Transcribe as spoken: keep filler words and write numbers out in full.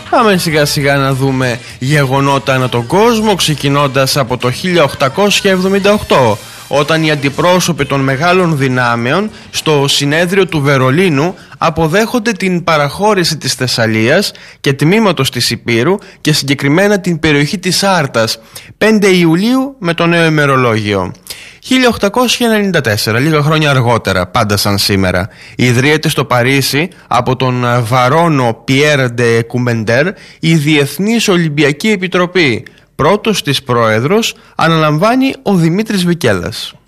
Πάμε σιγά σιγά να δούμε γεγονότα ανά τον κόσμο, ξεκινώντας από το χίλια οκτακόσια εβδομήντα οκτώ, όταν οι αντιπρόσωποι των μεγάλων δυνάμεων στο συνέδριο του Βερολίνου αποδέχονται την παραχώρηση της Θεσσαλίας και τμήματος της Ηπείρου και συγκεκριμένα την περιοχή της Άρτας, πέντε Ιουλίου με το νέο ημερολόγιο. χίλια οκτακόσια ενενήντα τέσσερα, λίγα χρόνια αργότερα, πάντα σαν σήμερα, ιδρύεται στο Παρίσι από τον Βαρόνο Πιέρ ντε Κουμπεντέρ η Διεθνής Ολυμπιακή Επιτροπή. Πρώτος της πρόεδρος αναλαμβάνει ο Δημήτρης Βικέλας.